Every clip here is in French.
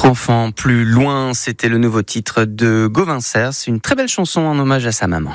Quatre enfants plus loin, c'était le nouveau titre de Gauvin Cers, une très belle chanson en hommage à sa maman.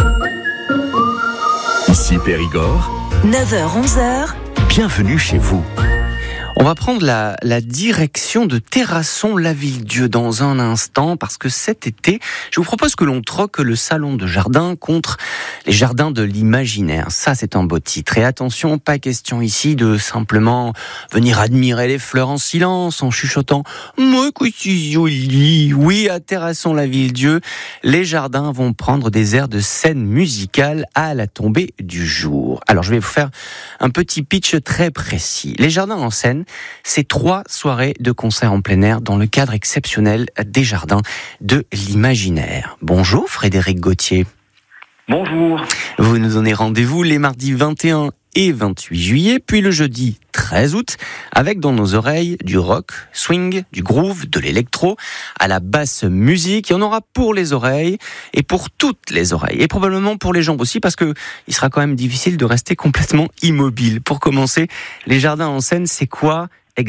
Ici Périgord, 9h-11h, bienvenue chez vous. On va prendre la direction de Terrasson-Lavilledieu dans un instant parce que cet été, je vous propose que l'on troque le salon de jardin contre les jardins de l'imaginaire. Ça, c'est un beau titre. Et attention, pas question ici de simplement venir admirer les fleurs en silence, en chuchotant « Moi, que c'est joli !» Oui, à Terrasson-Lavilledieu, les jardins vont prendre des airs de scène musicale à la tombée du jour. Alors, je vais vous faire un petit pitch très précis. Les jardins en scène, c'est 3 soirées de concerts en plein air dans le cadre exceptionnel des jardins de l'imaginaire. Bonjour Frédéric Gauthier. Bonjour. Vous nous donnez rendez-vous les mardis 21 et 28 juillet, puis le jeudi 13 août, avec dans nos oreilles du rock, swing, du groove, de l'électro, à la basse musique. Il y en aura pour les oreilles et pour toutes les oreilles. Et probablement pour les jambes aussi, parce que il sera quand même difficile de rester complètement immobile. Pour commencer, les jardins en scène, c'est quoi exactement ?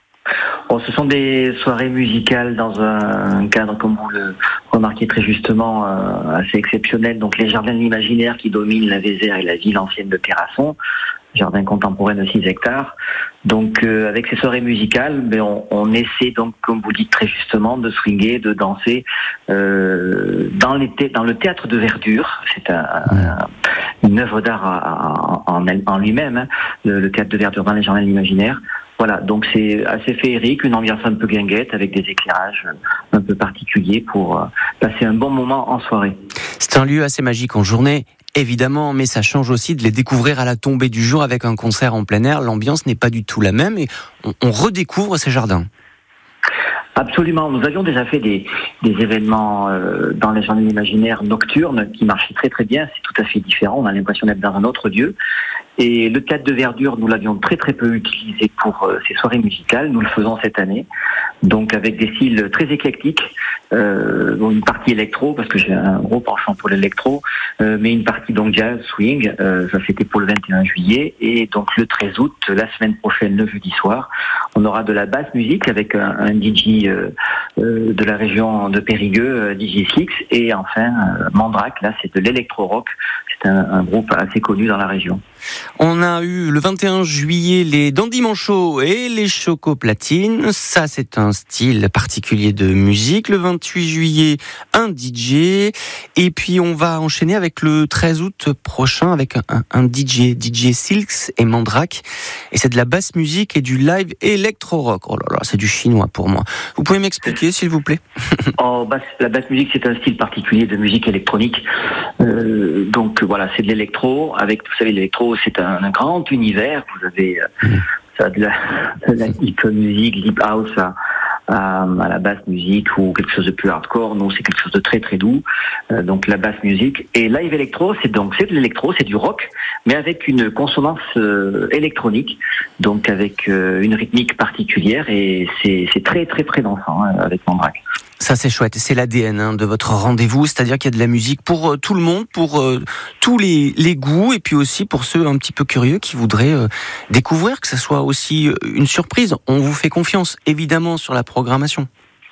Ce sont des soirées musicales dans un cadre, comme vous le remarquez très justement, assez exceptionnel. Donc les jardins de l'imaginaire qui dominent la Vézère et la ville ancienne de Terrasson, jardin contemporain de 6 hectares. Donc avec ces soirées musicales, on essaie donc, comme vous dites très justement, de swinguer, de danser dans le théâtre de verdure. C'est une œuvre d'art en lui-même, hein, le théâtre de verdure dans les jardins de l'imaginaire. Voilà, donc c'est assez féerique, une ambiance un peu guinguette avec des éclairages un peu particuliers pour passer un bon moment en soirée. C'est un lieu assez magique en journée, évidemment, mais ça change aussi de les découvrir à la tombée du jour avec un concert en plein air. L'ambiance n'est pas du tout la même et on redécouvre ces jardins. Absolument. Nous avions déjà fait des événements dans les jardins de l'imaginaire nocturnes qui marchaient très très bien. C'est tout à fait différent. On a l'impression d'être dans un autre lieu. Et le théâtre de verdure, nous l'avions très très peu utilisé pour ces soirées musicales. Nous le faisons cette année. Donc avec des styles très éclectiques. Une partie électro, parce que j'ai un gros penchant pour l'électro, mais une partie donc jazz, swing. Ça c'était pour le 21 juillet. Et donc le 13 août, la semaine prochaine, le jeudi soir, on aura de la basse musique avec un DJ de la région de Périgueux, DJ Six, et enfin Mandrake, là c'est de l'électro-rock, c'est un groupe assez connu dans la région. On a eu le 21 juillet les Dandy Manchots et les Chocoplatines, ça c'est un style particulier de musique. Le 28 juillet, un DJ, et puis on va enchaîner avec le 13 août prochain avec un DJ Silks et Mandrake, et c'est de la basse musique et du live électro-rock. Oh là là, c'est du chinois pour moi. Vous pouvez m'expliquer s'il vous plaît ? La basse musique, c'est un style particulier de musique électronique. Donc voilà, c'est de l'électro. Avec, vous savez, l'électro, c'est un grand univers. Vous avez ça de la deep music, deep house à la basse musique ou quelque chose de plus hardcore. Nous, c'est quelque chose de très très doux. Donc la basse musique et live électro, c'est de l'électro, c'est du rock, mais avec une consonance électronique, donc avec une rythmique particulière, et c'est très très très dansant avec Mandrake. Ça c'est chouette, c'est l'ADN de votre rendez-vous, c'est-à-dire qu'il y a de la musique pour tout le monde, pour tous les goûts, et puis aussi pour ceux un petit peu curieux qui voudraient découvrir, que ce soit aussi une surprise. On vous fait confiance évidemment sur la programmation.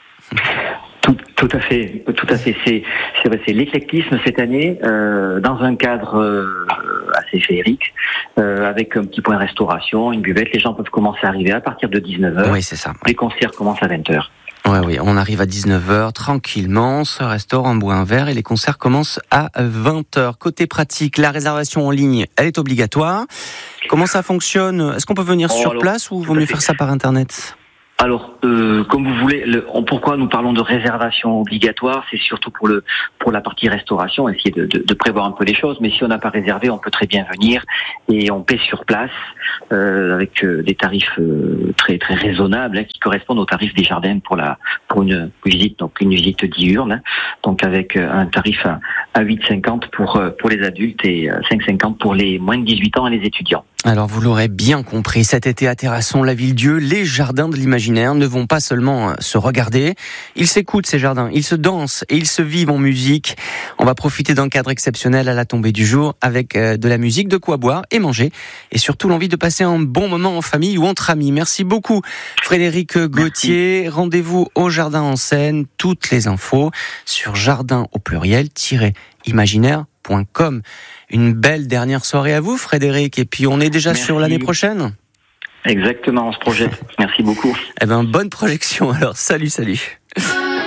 Tout à fait. C'est l'éclectisme cette année dans un cadre assez féerique, avec un petit point restauration, une buvette. Les gens peuvent commencer à arriver à partir de 19h. Oui, c'est ça. Les concerts commencent à 20h. Oui, on arrive à 19h tranquillement, on se restaure, on boit un verre et les concerts commencent à 20h. Côté pratique, la réservation en ligne, elle est obligatoire. Comment ça fonctionne ? Est-ce qu'on peut venir sur place ou vaut mieux faire ça par Internet ? Alors, comme vous voulez, pourquoi nous parlons de réservation obligatoire, c'est surtout pour la partie restauration, essayer de prévoir un peu les choses. Mais si on n'a pas réservé, on peut très bien venir et on paie sur place avec des tarifs très très raisonnables qui correspondent aux tarifs des jardins pour une visite, donc une visite diurne, donc avec un tarif à 8,50 pour les adultes et 5,50 pour les moins de 18 ans et les étudiants. Alors vous l'aurez bien compris, cet été à Terrasson, la Ville-Dieu, les jardins de l'imaginaire ne vont pas seulement se regarder, ils s'écoutent ces jardins, ils se dansent et ils se vivent en musique. On va profiter d'un cadre exceptionnel à la tombée du jour avec de la musique, de quoi boire et manger et surtout l'envie de passer un bon moment en famille ou entre amis. Merci beaucoup Frédéric Gauthier. Rendez-vous au Jardin en Seine, toutes les infos sur jardin au pluriel-imaginaire.com. Une belle dernière soirée à vous, Frédéric. Et puis, on est déjà sur l'année prochaine. Exactement, on se projette. Merci beaucoup. Eh ben, bonne projection. Alors, salut.